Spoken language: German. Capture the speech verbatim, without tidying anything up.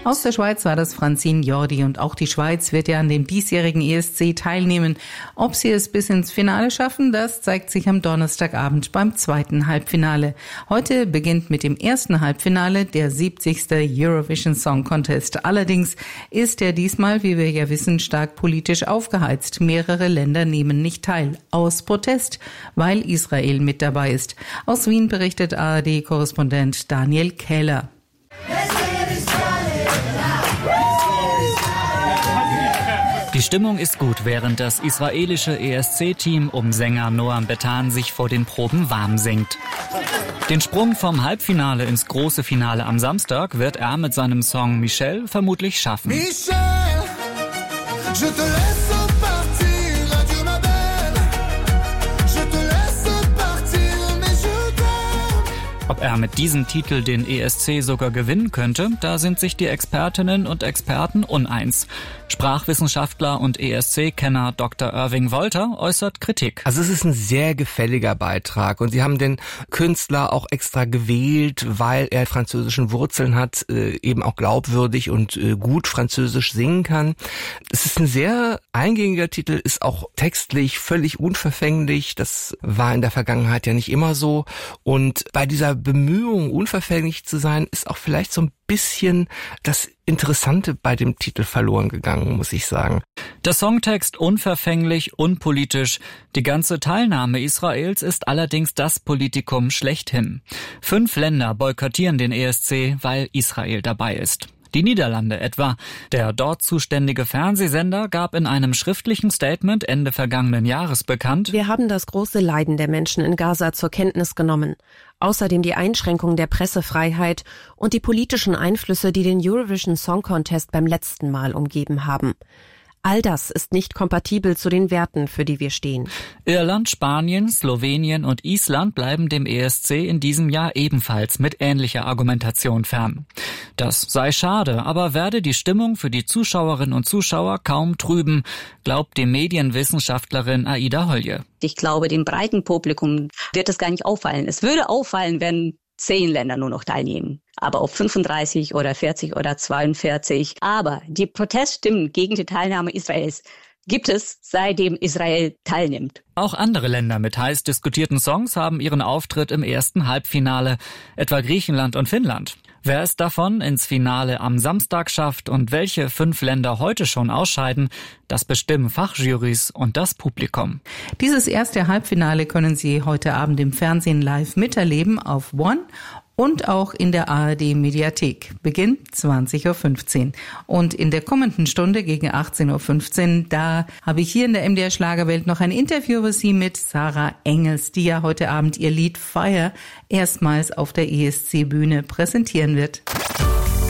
Aus der Schweiz war das Francine Jordi und auch die Schweiz wird ja an dem diesjährigen E S C teilnehmen. Ob sie es bis ins Finale schaffen, das zeigt sich am Donnerstagabend beim zweiten Halbfinale. Heute beginnt mit dem ersten Halbfinale der siebzigste Eurovision Song Contest. Allerdings ist er diesmal, wie wir ja wissen, stark politisch aufgeheizt. Mehrere Länder nehmen nicht teil, aus Protest, weil Israel mit dabei ist. Aus Wien berichtet A R D-Korrespondent Daniel Kähler. Die Stimmung ist gut, während das israelische E S C-Team um Sänger Noam Betan sich vor den Proben warm singt. Den Sprung vom Halbfinale ins große Finale am Samstag wird er mit seinem Song Michel vermutlich schaffen. Michel, je te laisse partir, adieu ma belle. Je te laisse partir, mais je t'aime. Ob er mit diesem Titel den E S C sogar gewinnen könnte, da sind sich die Expertinnen und Experten uneins. Sprachwissenschaftler und E S C-Kenner Doktor Irving Wolter äußert Kritik. Also es ist ein sehr gefälliger Beitrag und sie haben den Künstler auch extra gewählt, weil er französischen Wurzeln hat, äh, eben auch glaubwürdig und äh, gut Französisch singen kann. Es ist ein sehr eingängiger Titel, ist auch textlich völlig unverfänglich. Das war in der Vergangenheit ja nicht immer so. Und bei dieser Bemühung, unverfänglich zu sein, ist auch vielleicht so ein bisschen das Interessante bei dem Titel verloren gegangen, muss ich sagen. Der Songtext unverfänglich, unpolitisch. Die ganze Teilnahme Israels ist allerdings das Politikum schlechthin. Fünf Länder boykottieren den E S C, weil Israel dabei ist. Die Niederlande etwa. Der dort zuständige Fernsehsender gab in einem schriftlichen Statement Ende vergangenen Jahres bekannt: Wir haben das große Leiden der Menschen in Gaza zur Kenntnis genommen. Außerdem die Einschränkung der Pressefreiheit und die politischen Einflüsse, die den Eurovision Song Contest beim letzten Mal umgeben haben. All das ist nicht kompatibel zu den Werten, für die wir stehen. Irland, Spanien, Slowenien und Island bleiben dem E S C in diesem Jahr ebenfalls mit ähnlicher Argumentation fern. Das sei schade, aber werde die Stimmung für die Zuschauerinnen und Zuschauer kaum trüben, glaubt die Medienwissenschaftlerin Aida Holje. Ich glaube, dem breiten Publikum wird es gar nicht auffallen. Es würde auffallen, wenn zehn Länder nur noch teilnehmen. Aber ob fünfunddreißig oder vierzig oder zweiundvierzig. Aber die Proteststimmen gegen die Teilnahme Israels gibt es, seitdem Israel teilnimmt. Auch andere Länder mit heiß diskutierten Songs haben ihren Auftritt im ersten Halbfinale, etwa Griechenland und Finnland. Wer es davon ins Finale am Samstag schafft und welche fünf Länder heute schon ausscheiden, das bestimmen Fachjurys und das Publikum. Dieses erste Halbfinale können Sie heute Abend im Fernsehen live miterleben auf One und auch in der A R D-Mediathek. Beginn zwanzig Uhr fünfzehn. Und in der kommenden Stunde gegen achtzehn Uhr fünfzehn, da habe ich hier in der M D R Schlagerwelt noch ein Interview für Sie mit Sarah Engels, die ja heute Abend ihr Lied Fire erstmals auf der E S C-Bühne präsentieren wird.